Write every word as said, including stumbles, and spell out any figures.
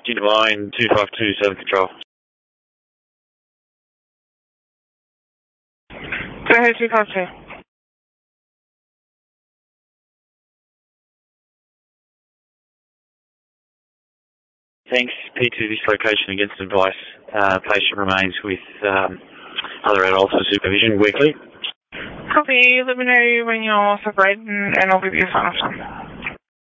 Whiskey Divine, two five two, seven Control. Go ahead, two five two. Thanks, P two, this location against advice. Uh, patient remains with um, other adults for supervision weekly. Copy, let me know when you're separated and I'll give you a sign off.